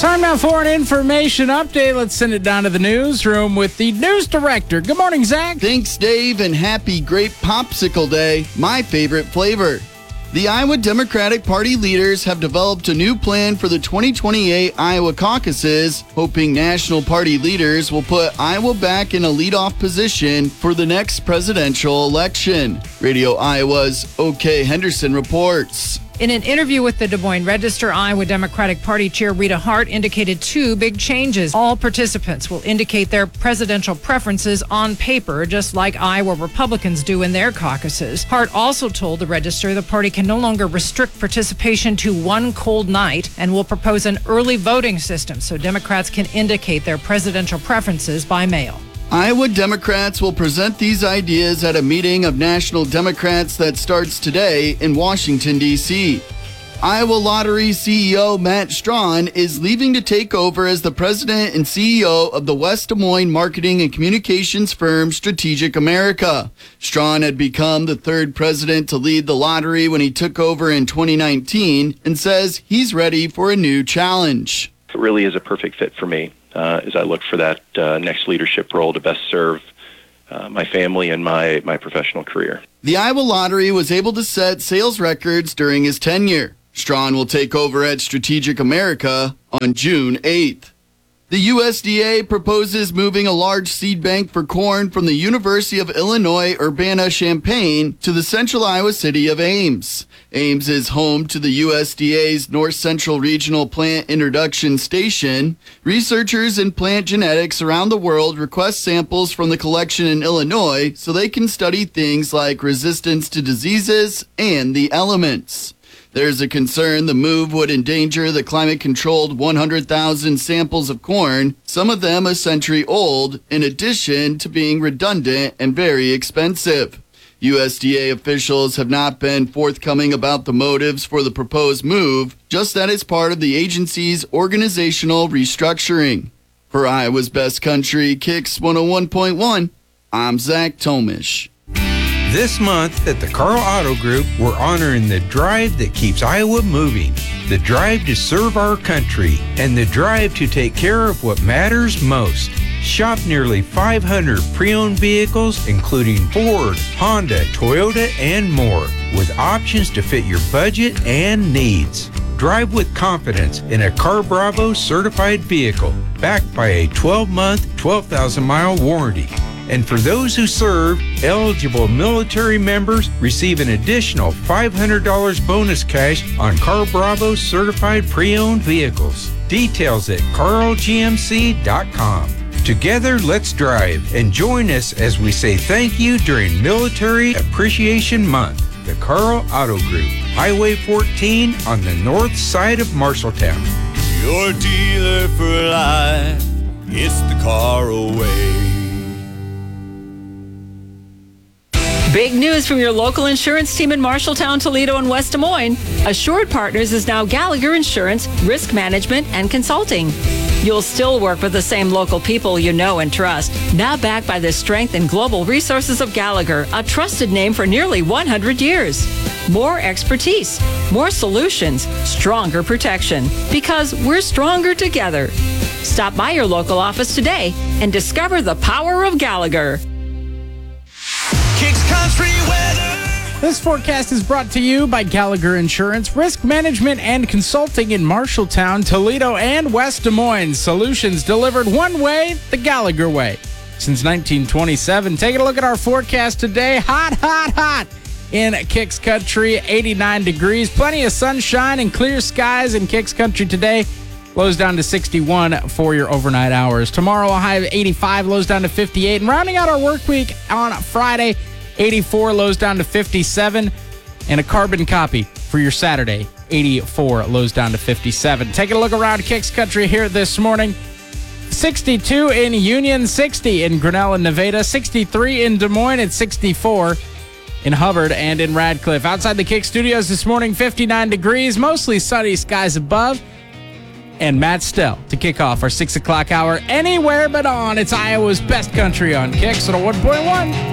Time now for an information update. Let's send it down to the newsroom with the news director. Good morning, Zach. Thanks, Dave, and happy Grape Popsicle Day, my favorite flavor. The Iowa Democratic Party leaders have developed a new plan for the 2028 Iowa caucuses, hoping national party leaders will put Iowa back in a leadoff position for the next presidential election. Radio Iowa's OK Henderson reports. In an interview with the Des Moines Register, Iowa Democratic Party Chair Rita Hart indicated two big changes. All participants will indicate their presidential preferences on paper, just like Iowa Republicans do in their caucuses. Hart also told the Register the party can no longer restrict participation to one cold night and will propose an early voting system so Democrats can indicate their presidential preferences by mail. Iowa Democrats will present these ideas at a meeting of National Democrats that starts today in Washington, D.C. Iowa Lottery CEO Matt Strawn is leaving to take over as the president and CEO of the West Des Moines marketing and communications firm Strategic America. Strawn had become the third president to lead the lottery when he took over in 2019 and says he's ready for a new challenge. It really is a perfect fit for me. As I look for that next leadership role to best serve my family and my professional career. The Iowa Lottery was able to set sales records during his tenure. Strawn will take over at Strategic America on June 8th. The USDA proposes moving a large seed bank for corn from the University of Illinois Urbana-Champaign to the central Iowa city of Ames. Ames is home to the USDA's North Central Regional Plant Introduction Station. Researchers in plant genetics around the world request samples from the collection in Illinois so they can study things like resistance to diseases and the elements. There's a concern the move would endanger the climate-controlled 100,000 samples of corn, some of them a century old, in addition to being redundant and very expensive. USDA officials have not been forthcoming about the motives for the proposed move, just that it's part of the agency's organizational restructuring. For Iowa's Best Country, Kicks 101.1, I'm Zach Tomish. This month at the Carl Auto Group, we're honoring the drive that keeps Iowa moving, the drive to serve our country, and the drive to take care of what matters most. Shop nearly 500 pre-owned vehicles, including Ford, Honda, Toyota, and more, with options to fit your budget and needs. Drive with confidence in a CarBravo certified vehicle, backed by a 12-month, 12,000-mile warranty. And for those who serve, eligible military members receive an additional $500 bonus cash on CarBravo certified pre-owned vehicles. Details at carlgmc.com. Together, let's drive and join us as we say thank you during Military Appreciation Month. The Carl Auto Group, Highway 14 on the north side of Marshalltown. Your dealer for life, it's the Carl way. Big news from your local insurance team in Marshalltown, Toledo, and West Des Moines. Assured Partners is now Gallagher Insurance, Risk Management, and Consulting. You'll still work with the same local people you know and trust. Now backed by the strength and global resources of Gallagher, a trusted name for nearly 100 years. More expertise, more solutions, stronger protection. Because we're stronger together. Stop by your local office today and discover the power of Gallagher. Kicks Country weather. This forecast is brought to you by Gallagher Insurance, Risk Management and Consulting in Marshalltown, Toledo, and West Des Moines. Solutions delivered one way, the Gallagher way. Since 1927, taking a look at our forecast today. Hot, hot, hot in Kicks Country, 89 degrees. Plenty of sunshine and clear skies in Kicks Country today. Lows down to 61 for your overnight hours. Tomorrow, a high of 85, lows down to 58. And rounding out our work week on Friday, 84, lows down to 57. And a carbon copy for your Saturday, 84, lows down to 57. Taking a look around Kicks Country here this morning. 62 in Union, 60 in Grinnell and Nevada, 63 in Des Moines, and 64 in Hubbard and in Radcliffe. Outside the Kick Studios this morning, 59 degrees, mostly sunny skies above. And Matt Stell to kick off our 6 o'clock hour anywhere but on. It's Iowa's Best Country on Kicks at 101.1.